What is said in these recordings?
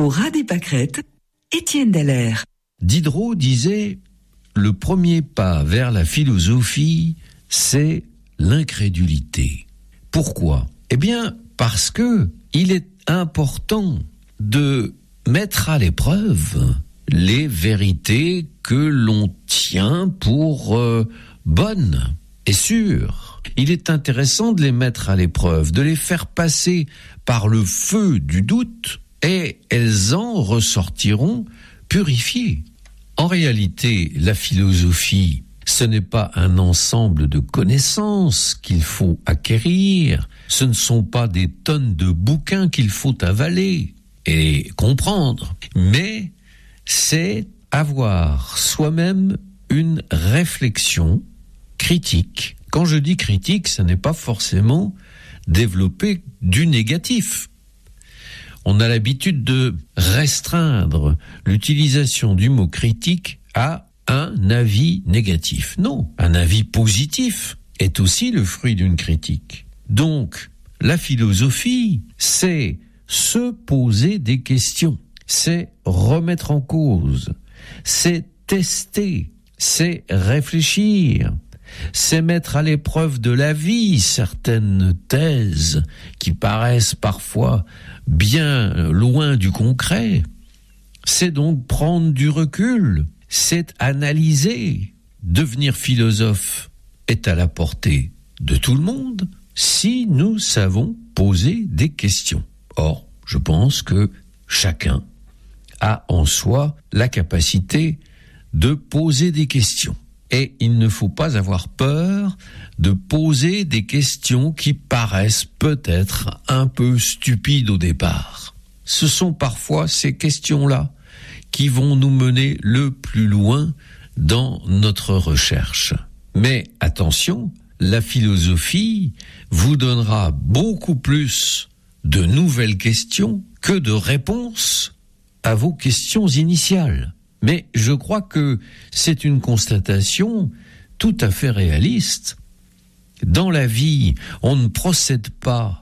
Au ras des pâquerettes, Étienne Dallaire. Diderot disait « Le premier pas vers la philosophie, c'est l'incrédulité ». Pourquoi ? Eh bien, parce que il est important de mettre à l'épreuve les vérités que l'on tient pour bonnes et sûres. Il est intéressant de les mettre à l'épreuve, de les faire passer par le feu du doute et elles en ressortiront purifiées. En réalité, la philosophie, ce n'est pas un ensemble de connaissances qu'il faut acquérir, ce ne sont pas des tonnes de bouquins qu'il faut avaler et comprendre, mais c'est avoir soi-même une réflexion critique. Quand je dis critique, ce n'est pas forcément développer du négatif. On a l'habitude de restreindre l'utilisation du mot critique à un avis négatif. Non, un avis positif est aussi le fruit d'une critique. Donc, la philosophie, c'est se poser des questions, c'est remettre en cause, c'est tester, c'est réfléchir, c'est mettre à l'épreuve de la vie certaines thèses qui paraissent parfois bien loin du concret. C'est donc prendre du recul, c'est analyser. Devenir philosophe est à la portée de tout le monde si nous savons poser des questions. Or, je pense que chacun a en soi la capacité de poser des questions. Et il ne faut pas avoir peur de poser des questions qui paraissent peut-être un peu stupides au départ. Ce sont parfois ces questions-là qui vont nous mener le plus loin dans notre recherche. Mais attention, la philosophie vous donnera beaucoup plus de nouvelles questions que de réponses à vos questions initiales. Mais je crois que c'est une constatation tout à fait réaliste. Dans la vie, on ne procède pas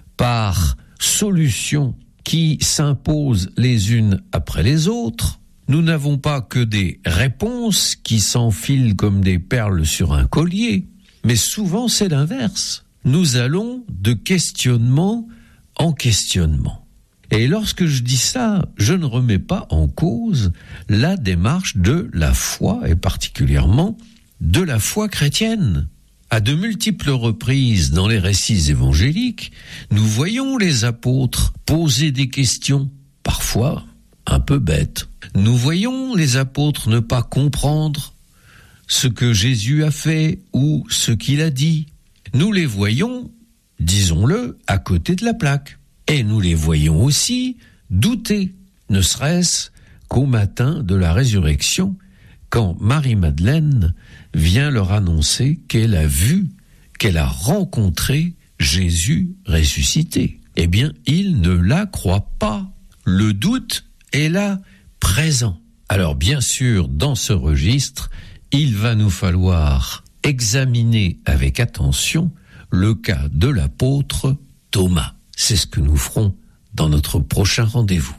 par solutions qui s'imposent les unes après les autres. Nous n'avons pas que des réponses qui s'enfilent comme des perles sur un collier, mais souvent c'est l'inverse. Nous allons de questionnement en questionnement. Et lorsque je dis ça, je ne remets pas en cause la démarche de la foi, et particulièrement de la foi chrétienne. À de multiples reprises dans les récits évangéliques, nous voyons les apôtres poser des questions, parfois un peu bêtes. Nous voyons les apôtres ne pas comprendre ce que Jésus a fait ou ce qu'il a dit. Nous les voyons, disons-le, à côté de la plaque. Et nous les voyons aussi douter, ne serait-ce qu'au matin de la résurrection, quand Marie-Madeleine vient leur annoncer qu'elle a vu, qu'elle a rencontré Jésus ressuscité. Eh bien, ils ne la croient pas. Le doute est là, présent. Alors, bien sûr, dans ce registre, il va nous falloir examiner avec attention le cas de l'apôtre Thomas. C'est ce que nous ferons dans notre prochain rendez-vous.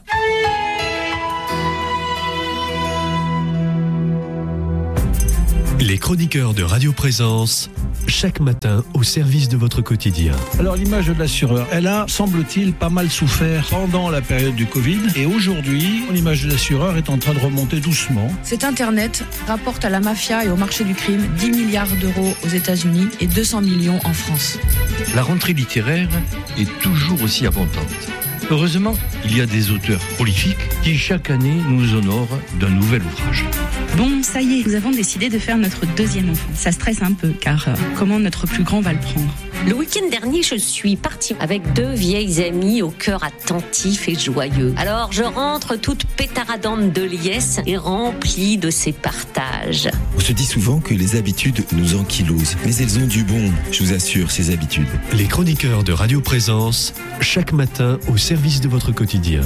Les chroniqueurs de Radio Présence, chaque matin au service de votre quotidien. Alors l'image de l'assureur, elle a, semble-t-il, pas mal souffert pendant la période du Covid. Et aujourd'hui, l'image de l'assureur est en train de remonter doucement. Cet Internet rapporte à la mafia et au marché du crime 10 milliards d'euros aux États-Unis et 200 millions en France. La rentrée littéraire est toujours aussi abondante. Heureusement, il y a des auteurs prolifiques qui chaque année nous honorent d'un nouvel ouvrage. Bon, ça y est, nous avons décidé de faire notre deuxième enfant. Ça stresse un peu, car comment notre plus grand va le prendre ? Le week-end dernier, je suis partie avec 2 vieilles amies au cœur attentif et joyeux. Alors, je rentre toute pétaradante de liesse et remplie de ces partages. On se dit souvent que les habitudes nous ankylosent, mais elles ont du bon, je vous assure, ces habitudes. Les chroniqueurs de Radio Présence, chaque matin au service de votre quotidien.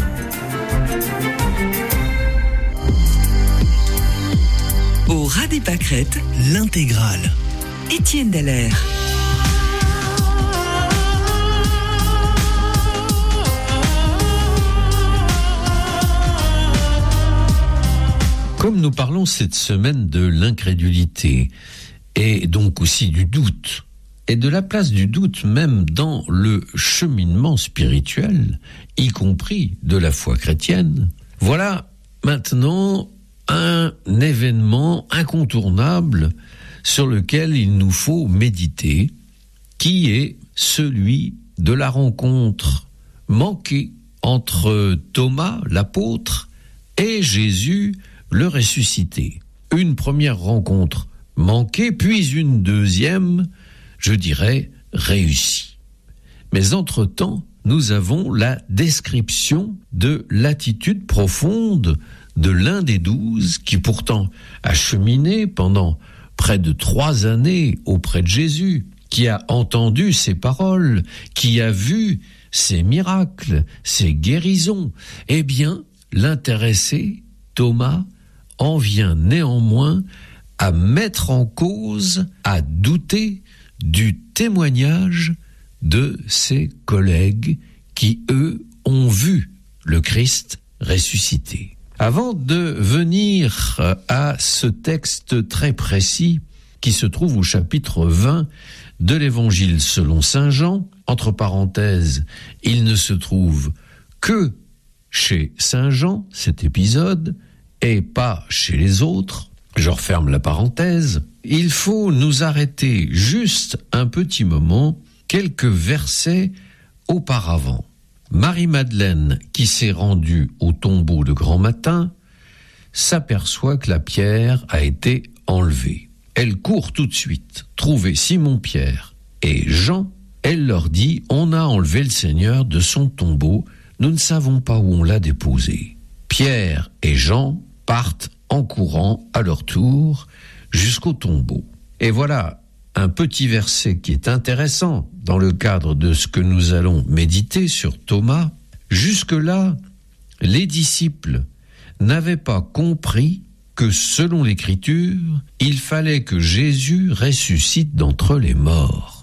Au ras des pâquerettes, L'intégrale. Étienne Dallaire. Comme nous parlons cette semaine de l'incrédulité et donc aussi du doute et de la place du doute même dans le cheminement spirituel, y compris de la foi chrétienne, voilà maintenant un événement incontournable sur lequel il nous faut méditer, qui est celui de la rencontre manquée entre Thomas, l'apôtre, et Jésus, le ressuscité. Une première rencontre manquée, puis une deuxième, je dirais, réussie. Mais entre-temps, nous avons la description de l'attitude profonde de l'un des 12 qui pourtant a cheminé pendant près de 3 années auprès de Jésus, qui a entendu ses paroles, qui a vu ses miracles, ses guérisons. Eh bien, l'intéressé, Thomas, en vient néanmoins à mettre en cause, à douter du témoignage de ses collègues qui, eux, ont vu le Christ ressuscité. Avant de venir à ce texte très précis qui se trouve au chapitre 20 de l'Évangile selon saint Jean, entre parenthèses, il ne se trouve que chez saint Jean, cet épisode, et pas chez les autres, je referme la parenthèse, il faut nous arrêter juste un petit moment, quelques versets auparavant. Marie-Madeleine, qui s'est rendue au tombeau de grand matin, s'aperçoit que la pierre a été enlevée. Elle court tout de suite trouver Simon-Pierre et Jean. Elle leur dit « On a enlevé le Seigneur de son tombeau, nous ne savons pas où on l'a déposé. » Pierre et Jean partent en courant à leur tour jusqu'au tombeau. Et voilà un petit verset qui est intéressant dans le cadre de ce que nous allons méditer sur Thomas. Jusque-là, les disciples n'avaient pas compris que selon l'Écriture, il fallait que Jésus ressuscite d'entre les morts.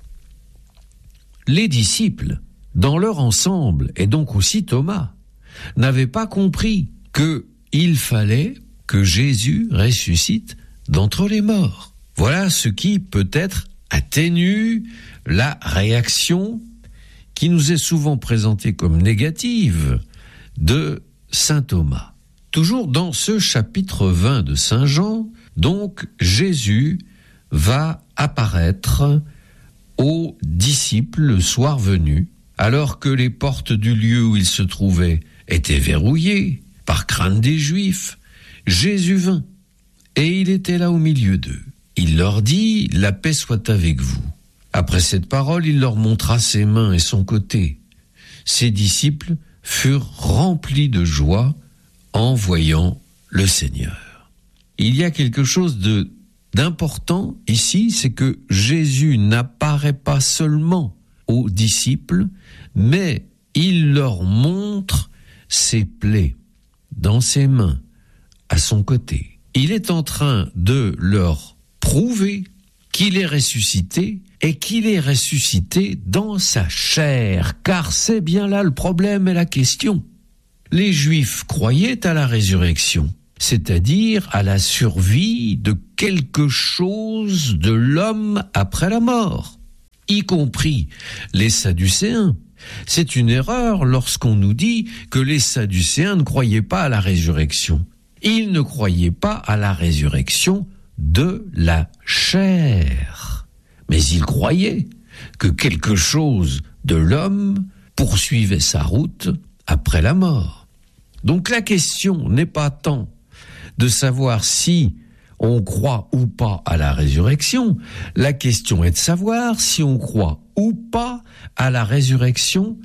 Les disciples, dans leur ensemble, et donc aussi Thomas, n'avaient pas compris qu'il fallait que Jésus ressuscite d'entre les morts. Voilà ce qui peut-être atténue la réaction qui nous est souvent présentée comme négative de saint Thomas. Toujours dans ce chapitre 20 de saint Jean, donc Jésus va apparaître aux disciples le soir venu, alors que les portes du lieu où ils se trouvaient étaient verrouillées par crainte des Juifs. Jésus vint, et il était là au milieu d'eux. Il leur dit « La paix soit avec vous ». Après cette parole, il leur montra ses mains et son côté. Ses disciples furent remplis de joie en voyant le Seigneur. Il y a quelque chose d'important ici, c'est que Jésus n'apparaît pas seulement aux disciples, mais il leur montre ses plaies dans ses mains, à son côté. Il est en train de leur prouver qu'il est ressuscité et qu'il est ressuscité dans sa chair, car c'est bien là le problème et la question. Les Juifs croyaient à la résurrection, c'est-à-dire à la survie de quelque chose de l'homme après la mort, y compris les Sadducéens. C'est une erreur lorsqu'on nous dit que les Sadducéens ne croyaient pas à la résurrection. Ils ne croyaient pas à la résurrection de la chair, mais ils croyaient que quelque chose de l'homme poursuivait sa route après la mort. Donc la question n'est pas tant de savoir si on croit ou pas à la résurrection, la question est de savoir si on croit ou pas à la résurrection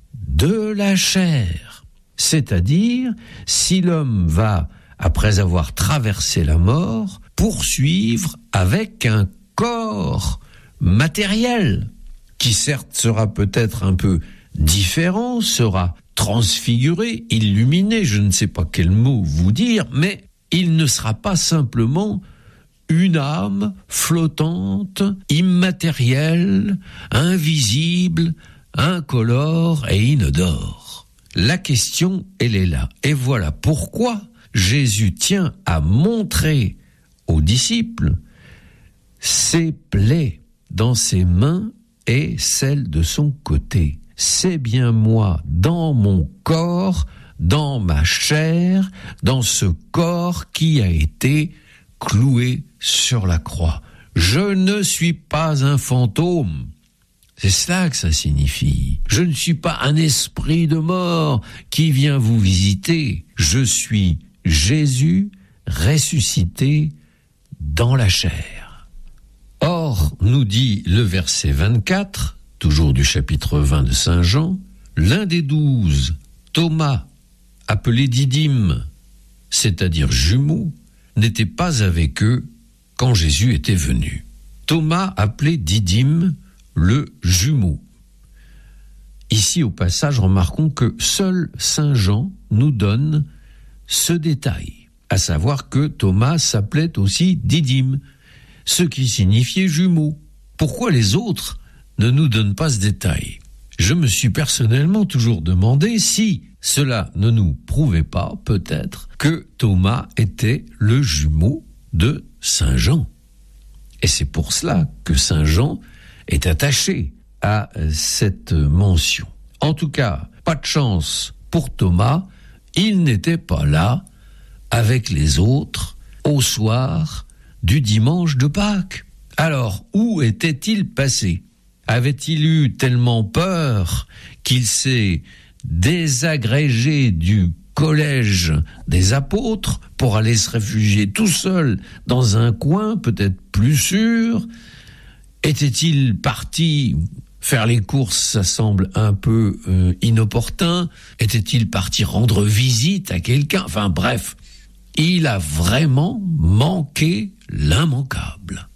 de la chair. C'est-à-dire, si l'homme va, après avoir traversé la mort, poursuivre avec un corps matériel, qui certes sera peut-être un peu différent, sera transfiguré, illuminé, je ne sais pas quel mot vous dire, mais il ne sera pas simplement une âme flottante, immatérielle, invisible, incolore et inodore. La question, elle est là. Et voilà pourquoi Jésus tient à montrer aux disciples ses plaies dans ses mains et celles de son côté. C'est bien moi, dans mon corps, dans ma chair, dans ce corps qui a été cloué sur la croix. Je ne suis pas un fantôme. C'est cela que ça signifie. Je ne suis pas un esprit de mort qui vient vous visiter. Je suis Jésus ressuscité dans la chair. Or, nous dit le verset 24, toujours du chapitre 20 de Saint Jean, l'un des 12, Thomas, appelé Didyme, c'est-à-dire jumeau, n'était pas avec eux quand Jésus était venu. Thomas, appelé Didyme, le jumeau. Ici, au passage, remarquons que seul Saint Jean nous donne ce détail, à savoir que Thomas s'appelait aussi Didyme, ce qui signifiait jumeau. Pourquoi les autres ne nous donnent pas ce détail? Je me suis personnellement toujours demandé si cela ne nous prouvait pas, peut-être, que Thomas était le jumeau de Saint Jean. Et c'est pour cela que Saint Jean est attaché à cette mention. En tout cas, pas de chance pour Thomas, il n'était pas là avec les autres au soir du dimanche de Pâques. Alors, où était-il passé? Avait-il eu tellement peur qu'il s'est désagrégé du collège des apôtres pour aller se réfugier tout seul dans un coin peut-être plus sûr? Était-il parti faire les courses? Ça semble un peu inopportun. Était-il parti rendre visite à quelqu'un? Enfin bref, il a vraiment manqué l'immanquable.